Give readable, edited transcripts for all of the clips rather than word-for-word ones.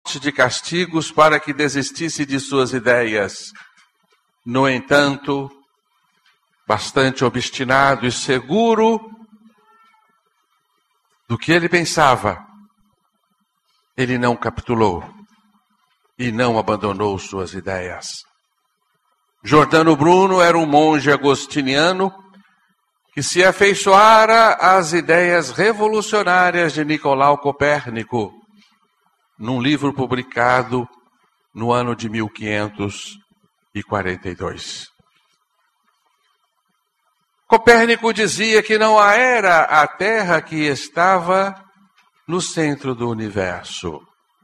de castigos para que desistisse de suas ideias. No entanto, bastante obstinado e seguro do que ele pensava, ele não capitulou e não abandonou suas ideias. Giordano Bruno era um monge agostiniano que se afeiçoara às ideias revolucionárias de Nicolau Copérnico, num livro publicado no ano de 1542. Copérnico dizia que não era a Terra que estava no centro do universo,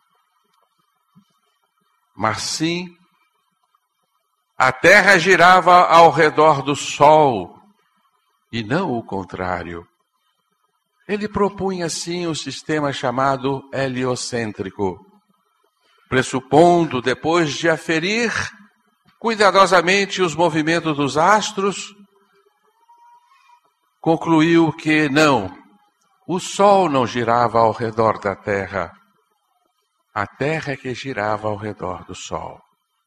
mas sim a Terra girava ao redor do Sol, e não o contrário. Ele propunha, assim, um sistema chamado heliocêntrico, pressupondo, depois de aferir cuidadosamente os movimentos dos astros, concluiu que não, o Sol não girava ao redor da Terra, a Terra é que girava ao redor do Sol.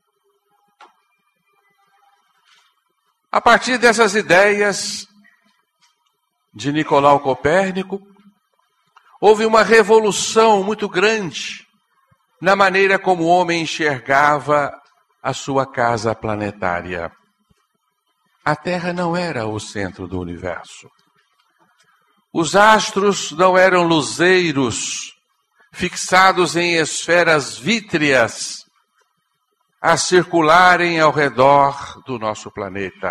A partir dessas ideias de Nicolau Copérnico, houve uma revolução muito grande na maneira como o homem enxergava a sua casa planetária. A Terra não era o centro do universo. Os astros não eram luzeiros fixados em esferas vítreas a circularem ao redor do nosso planeta.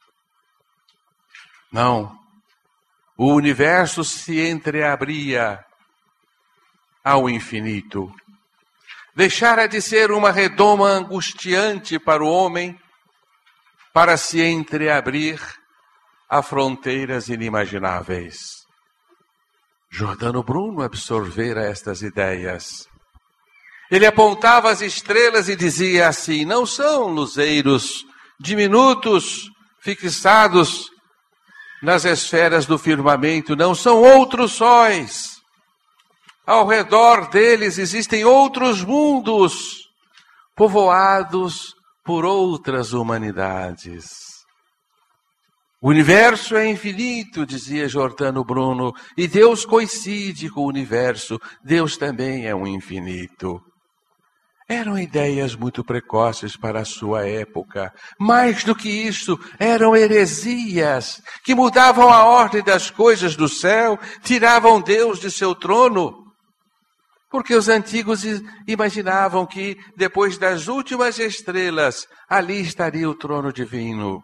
Não. O universo se entreabria ao infinito. Deixara de ser uma redoma angustiante para o homem para se entreabrir a fronteiras inimagináveis. Giordano Bruno absorvera estas ideias. Ele apontava as estrelas e dizia assim: não são luzeiros diminutos fixados nas esferas do firmamento, não são outros sóis. Ao redor deles existem outros mundos, povoados por outras humanidades. O universo é infinito, dizia Giordano Bruno, e Deus coincide com o universo. Deus também é um infinito. Eram ideias muito precoces para a sua época. Mais do que isso, eram heresias que mudavam a ordem das coisas do céu, tiravam Deus de seu trono. Porque os antigos imaginavam que, depois das últimas estrelas, ali estaria o trono divino.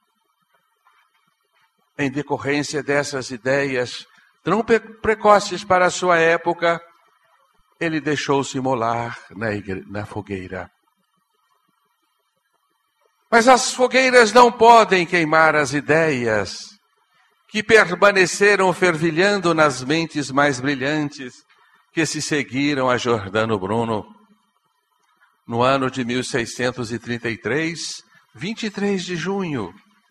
Em decorrência dessas ideias tão precoces para a sua época, ele deixou-se imolar na fogueira. Mas as fogueiras não podem queimar as ideias que permaneceram fervilhando nas mentes mais brilhantes que se seguiram a Giordano Bruno. No ano de 1633, 23 de junho,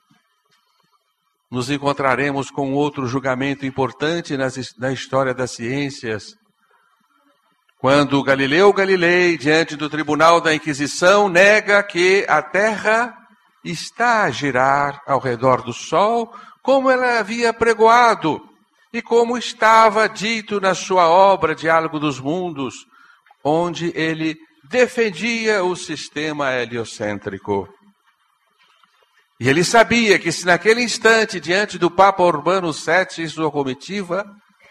nos encontraremos com outro julgamento importante na história das ciências, quando Galileu Galilei, diante do tribunal da Inquisição, nega que a Terra está a girar ao redor do Sol, como ela havia pregoado e como estava dito na sua obra Diálogo dos Mundos, onde ele defendia o sistema heliocêntrico. E ele sabia que se naquele instante, diante do Papa Urbano VII e sua comitiva,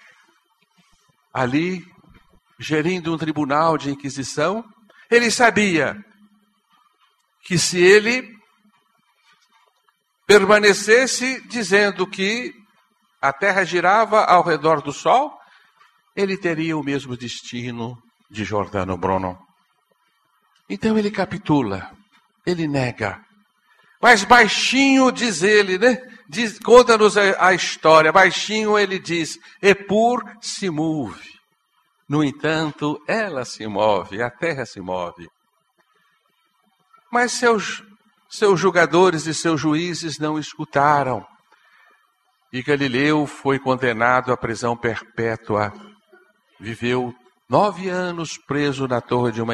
ali, gerindo um tribunal de inquisição, ele sabia que se ele permanecesse dizendo que a Terra girava ao redor do Sol, ele teria o mesmo destino de Giordano Bruno. Então ele capitula, ele nega. Mas baixinho diz ele, né? Conta-nos a história. Baixinho ele diz: Epur se move. No entanto, ela se move, a Terra se move. Mas seus julgadores e seus juízes não escutaram. E Galileu foi condenado à prisão perpétua. Viveu 9 anos preso na torre de uma